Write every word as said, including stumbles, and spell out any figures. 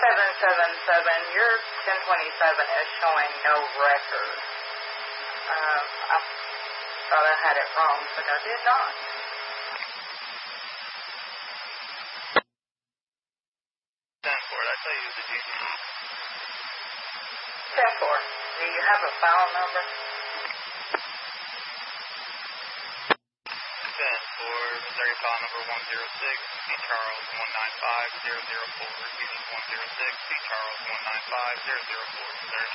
seven seven seven, your ten twenty-seven is showing no record. Um, I thought I had it wrong, but I did not. ten four, I tell you the G P E. ten four, do you have a file number? ten four, Missouri file number one zero six, C Charles one nine five zero zero four, repeating one zero six, C Charles one nine five zero zero four, Missouri.